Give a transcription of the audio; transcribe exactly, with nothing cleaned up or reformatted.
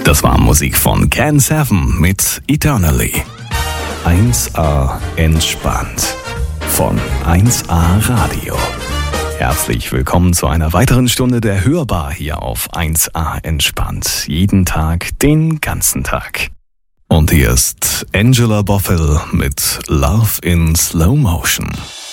Das war Musik von Can Seven mit Eternally. eins A entspannt von eins A Radio. Herzlich willkommen zu einer weiteren Stunde der Hörbar hier auf eins A entspannt. Jeden Tag, den ganzen Tag. Und hier ist Angela Bofill mit Love in Slow Motion.